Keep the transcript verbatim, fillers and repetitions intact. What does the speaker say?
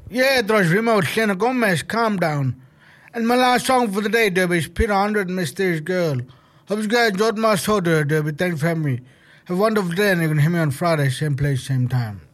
Yeah, there's remote Selena Gomez, Calm Down. And my last song for the day, Derby, is Peter Hundred and Mysterious Girl. Hope you guys enjoyed my show, Derby. Thanks for having me. Have a wonderful day, and you can hear me on Friday, same place, same time.